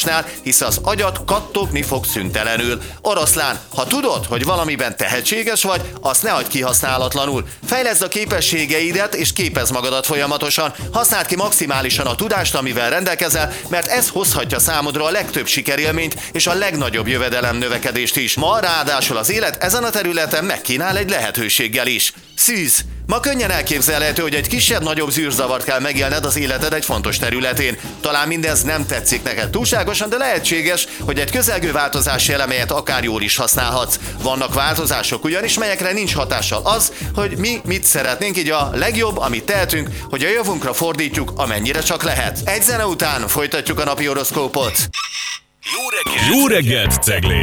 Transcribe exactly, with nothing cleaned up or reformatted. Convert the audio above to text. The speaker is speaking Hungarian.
tudásnál, hisz az agyad kattogni fog szüntelenül. Oroszlán, ha tudod, hogy valamiben tehetséges vagy, azt ne hagyd kihasználatlanul. Fejleszd a képességeidet és képezd magadat folyamatosan. Használd ki maximálisan a tudást, amivel rendelkezel, mert ez hozhatja számodra a legtöbb sikerélményt és a legnagyobb jövedelem növekedést is. Ma ráadásul az élet ezen a területen megkínál egy lehetőséggel is. Szűz! Ma könnyen elképzelhető, hogy egy kisebb-nagyobb zűrzavart kell megélned az életed egy fontos területén. Talán mindez nem tetszik neked túlságosan, de lehetséges, hogy egy közelgő változási elemet akár jól is használhatsz. Vannak változások ugyanis, melyekre nincs hatással az, hogy mi mit szeretnénk, így a legjobb, amit tehetünk, hogy a javunkra fordítjuk, amennyire csak lehet. Egy zene után folytatjuk a napi horoszkópot. Jó reggelt, Jó reggelt Ceglés!